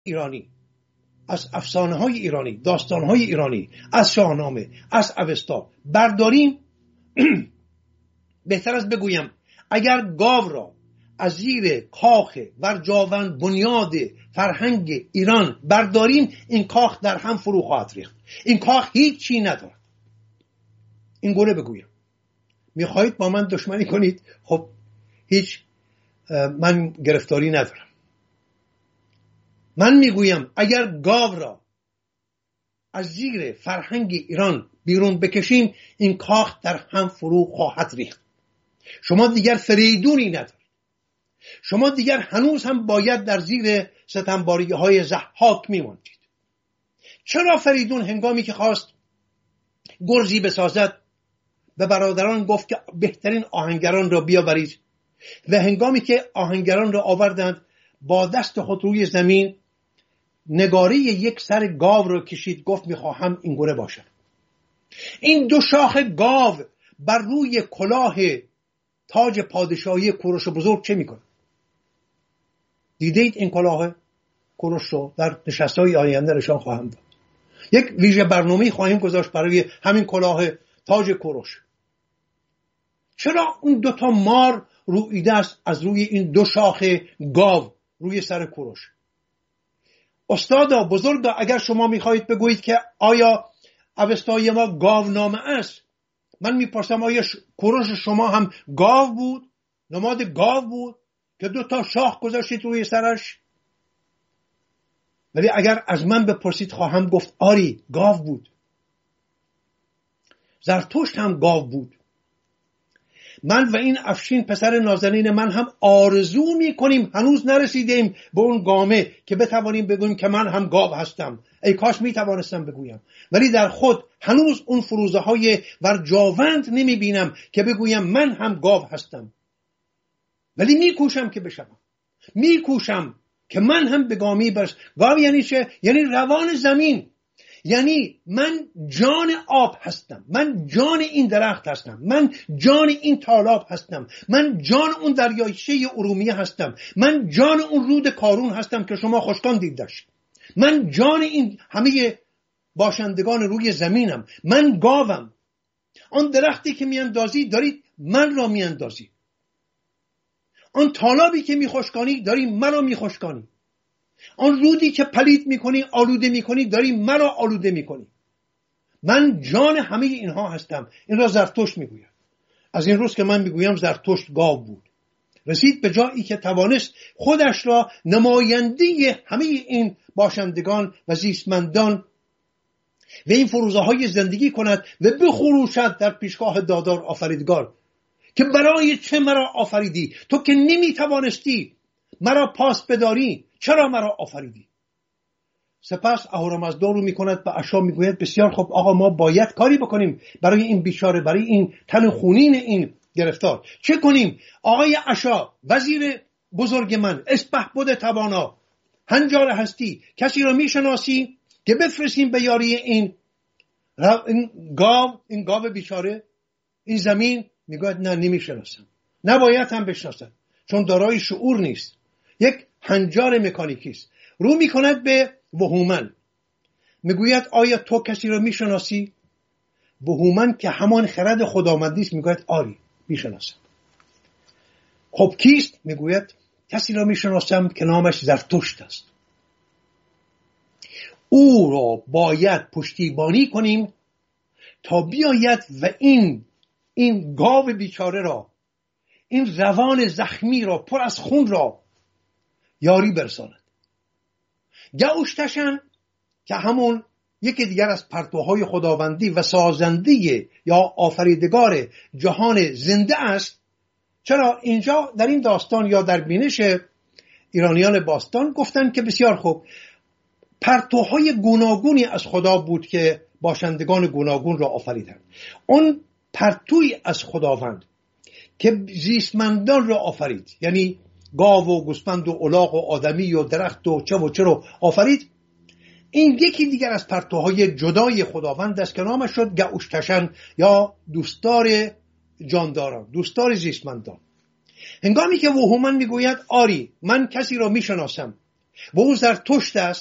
ایرانی، از افسانه های ایرانی، داستان های ایرانی، از شاهنامه، از اوستا برداریم، بهتر از بگویم اگر گاو را از زیر کاخ برجاوند بنیاد فرهنگ ایران برداریم، این کاخ در هم فرو خواهد ریخت. این کاخ هیچ چی ندارد. این گونه بگویم. میخواهید با من دشمنی کنید، خب هیچ، من گرفتاری ندارم. من میگویم اگر گاو را از زیر فرهنگ ایران بیرون بکشیم، این کاخ در هم فرو خواهد ریخت. شما دیگر فریدونی ندارید. شما دیگر هنوز هم باید در زیر ستمباریه های ضحاک میماندید. چرا فریدون هنگامی که خواست گرزی بسازد به برادران گفت که بهترین آهنگران را بیاورید، و هنگامی که آهنگران را آوردند با دست خود روی زمین نگاره یک سر گاو را کشید، گفت میخواهم این گونه باشد. این دو شاخ گاو بر روی کلاه تاج پادشاهی کوروش بزرگ چه میکنه؟ دیدید این کلاه کوروش رو؟ در نشست‌های آینده نشان خواهم داد. یک ویژه برنامه خواهیم گذاشت برای همین کلاه تاج کوروش. چرا اون دوتا مار رویده است از روی این دو شاخ گاو روی سر کوروش؟ استادا بزرگا، اگر شما میخواهید بگویید که آیا اوستای ما گاونامه است، من میپرسم آیا کوروش شما هم گاو بود؟ نماد گاو بود که دو تا شاخ گذاشتید روی سرش؟ ولی اگر از من بپرسید خواهم گفت آری، گاو بود. زرتشت هم گاو بود. من و این افشین پسر نازنین من هم آرزو میکنیم، هنوز نرسیدیم به اون گامه که بتوانیم بگوییم که من هم گاو هستم. ای کاش میتوانستم بگویم، ولی در خود هنوز اون فروزه های ورجاوند نمیبینم که بگویم من هم گاو هستم. ولی میکوشم که بشم، میکوشم که من هم به گامی برسم. گاو یعنی چه؟ یعنی روان زمین، یعنی من جان آب هستم، من جان این درخت هستم، من جان این تالاب هستم، من جان اون دریاچه ارومیه هستم، من جان اون رود کارون هستم که شما خوشکان دیدش، من جان این همه باشندگان روی زمینم، من گاوم. آن درختی که میاندازی دارید من را میاندازی، آن تالابی که میخوشکانی داری مرا میخوشکانی، آن رودی که پلید میکنی آلوده میکنی داری مرا آلوده میکنی. من جان همه اینها هستم. این را زرتشت میگوید. از این روز که من میگویم زرتشت گاو بود، رسید به جایی که توانست خودش را نماینده همه این باشندگان و زیستمندان و این فروزه های زندگی کند و بخروشد در پیشگاه دادار آفریدگار که برای چه مرا آفریدی؟ تو که نمیتوانستی مرا پاس بداری، چرا مرا آفریدی؟ سپس اهورامزدا رو میکند به اشا میگوید بسیار خب آقا، ما باید کاری بکنیم برای این بیچاره، برای این تن خونین این گرفتار. چه کنیم؟ آقای اشا، وزیر بزرگ من، اسپهبد توانا، هنجار هستی، کسی را میشناسی که بفرستیم به یاری این گاو بیچاره، این زمین؟ میگوید نه، نمیشناسم. نباید هم بشناسم چون دارای شعور نیست، یک هنجار مکانیکی است. رو میکند به وهومن، میگوید آیا تو کسی را میشناسی؟ وهومن که همان خرد خداوندی است میگوید آری، میشناسم. خب کیست؟ میگوید کسی را میشناسم که نامش زرتشت است. او را باید پشتیبانی کنیم تا بیاید و این گاو بیچاره را، این روان زخمی را پر از خون را یاری برساند. گاوشتشن که همون یکی دیگر از پرتوهای خداوندی و سازنده یا آفریدگار جهان زنده است. چرا اینجا در این داستان یا در بینش ایرانیان باستان گفتن که بسیار خوب، پرتوهای گوناگونی از خدا بود که باشندگان گوناگون را آفریدند. اون پرتوی از خداوند که زیستمندان را آفرید، یعنی گاو و گوسفند و الاغ و آدمی و درخت و چه و چه رو آفرید، این یکی دیگر از پرتوهای جدای خداوند است که نامش شد گاوشتشن یا دوستدار جانداران، دوستدار زیستمندان. هنگامی که وهومن میگوید آری، من کسی را میشناسم و او زرتشت است